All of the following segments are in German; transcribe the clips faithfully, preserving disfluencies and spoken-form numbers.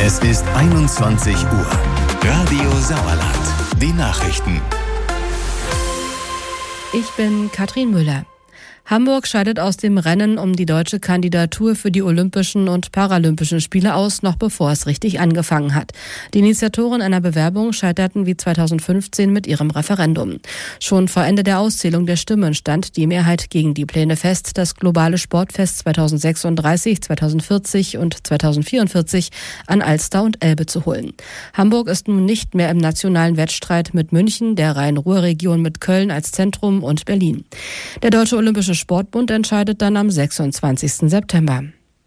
Es ist einundzwanzig Uhr. Radio Sauerland. Die Nachrichten. Ich bin Katrin Müller. Hamburg scheidet aus dem Rennen um die deutsche Kandidatur für die Olympischen und Paralympischen Spiele aus, noch bevor es richtig angefangen hat. Die Initiatoren einer Bewerbung scheiterten wie zweitausendfünfzehn mit ihrem Referendum. Schon vor Ende der Auszählung der Stimmen stand die Mehrheit gegen die Pläne fest, das globale Sportfest zweitausendsechsunddreißig, zweitausendvierzig und zweitausendvierundvierzig an Alster und Elbe zu holen. Hamburg ist nun nicht mehr im nationalen Wettstreit mit München, der Rhein-Ruhr-Region mit Köln als Zentrum und Berlin. Der Deutsche Olympische Sportbund entscheidet dann am sechsundzwanzigsten September.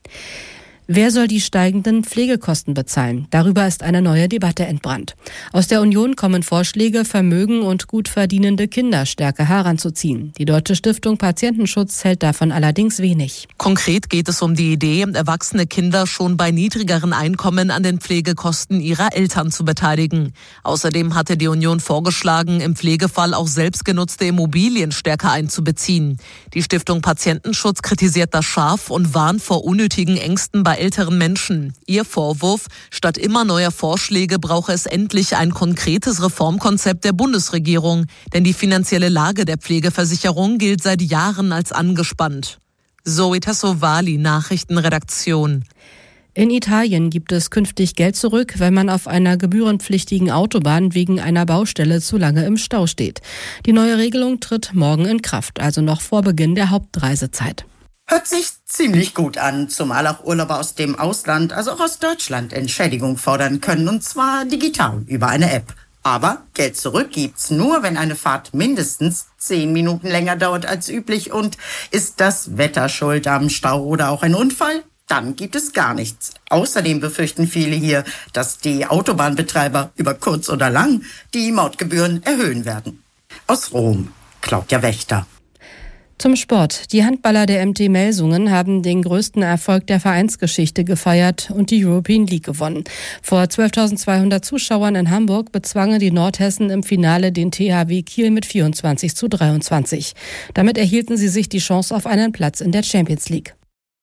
Wer soll die steigenden Pflegekosten bezahlen? Darüber ist eine neue Debatte entbrannt. Aus der Union kommen Vorschläge, Vermögen und gut verdienende Kinder stärker heranzuziehen. Die Deutsche Stiftung Patientenschutz hält davon allerdings wenig. Konkret geht es um die Idee, erwachsene Kinder schon bei niedrigeren Einkommen an den Pflegekosten ihrer Eltern zu beteiligen. Außerdem hatte die Union vorgeschlagen, im Pflegefall auch selbstgenutzte Immobilien stärker einzubeziehen. Die Stiftung Patientenschutz kritisiert das scharf und warnt vor unnötigen Ängsten bei älteren Menschen. Ihr Vorwurf: Statt immer neuer Vorschläge brauche es endlich ein konkretes Reformkonzept der Bundesregierung, denn die finanzielle Lage der Pflegeversicherung gilt seit Jahren als angespannt. Zoe Tassovali, Nachrichtenredaktion. In Italien gibt es künftig Geld zurück, wenn man auf einer gebührenpflichtigen Autobahn wegen einer Baustelle zu lange im Stau steht. Die neue Regelung tritt morgen in Kraft, also noch vor Beginn der Hauptreisezeit. Hört sich ziemlich gut an, zumal auch Urlauber aus dem Ausland, also auch aus Deutschland, Entschädigung fordern können, und zwar digital über eine App. Aber Geld zurück gibt's nur, wenn eine Fahrt mindestens zehn Minuten länger dauert als üblich, und ist das Wetter schuld am Stau oder auch ein Unfall, dann gibt es gar nichts. Außerdem befürchten viele hier, dass die Autobahnbetreiber über kurz oder lang die Mautgebühren erhöhen werden. Aus Rom, Claudia Wächter. Zum Sport. Die Handballer der M T Melsungen haben den größten Erfolg der Vereinsgeschichte gefeiert und die European League gewonnen. Vor zwölftausendzweihundert Zuschauern in Hamburg bezwangen die Nordhessen im Finale den T H W Kiel mit vierundzwanzig zu dreiundzwanzig. Damit erhielten sie sich die Chance auf einen Platz in der Champions League.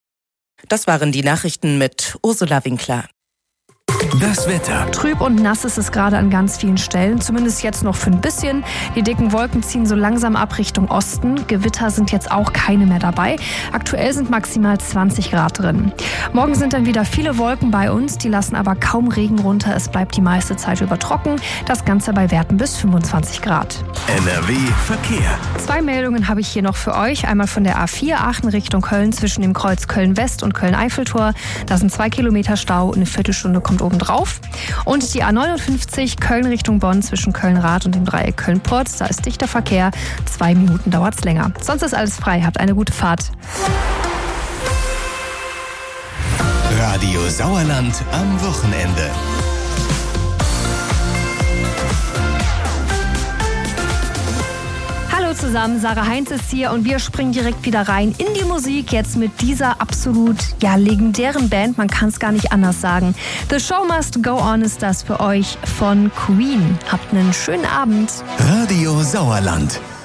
Das waren die Nachrichten mit Ursula Winkler. Das Wetter. Trüb und nass ist es gerade an ganz vielen Stellen, zumindest jetzt noch für ein bisschen. Die dicken Wolken ziehen so langsam ab Richtung Osten. Gewitter sind jetzt auch keine mehr dabei. Aktuell sind maximal zwanzig Grad drin. Morgen sind dann wieder viele Wolken bei uns, die lassen aber kaum Regen runter. Es bleibt die meiste Zeit über trocken. Das Ganze bei Werten bis fünfundzwanzig Grad. N R W Verkehr. Zwei Meldungen habe ich hier noch für euch. Einmal von der A vier Aachen Richtung Köln zwischen dem Kreuz Köln-West und Köln-Eiffeltor. Da sind zwei Kilometer Stau, eine Viertelstunde kommt oben drauf. Und die A neunundfünfzig Köln Richtung Bonn zwischen Köln-Rath und dem Dreieck Köln-Port. Da ist dichter Verkehr. Zwei Minuten dauert es länger. Sonst ist alles frei. Habt eine gute Fahrt. Radio Sauerland am Wochenende. Hallo zusammen, Sarah Heinz ist hier und wir springen direkt wieder rein in die Musik, jetzt mit dieser absolut ja, legendären Band, man kann es gar nicht anders sagen. The Show Must Go On ist das für euch von Queen. Habt einen schönen Abend. Radio Sauerland.